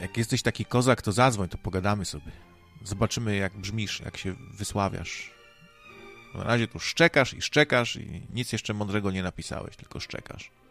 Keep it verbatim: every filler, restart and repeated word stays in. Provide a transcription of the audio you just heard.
Jak jesteś taki kozak, to zadzwoń, to pogadamy sobie. Zobaczymy, jak brzmisz, jak się wysławiasz. Na razie tu szczekasz i szczekasz i nic jeszcze mądrego nie napisałeś, tylko szczekasz.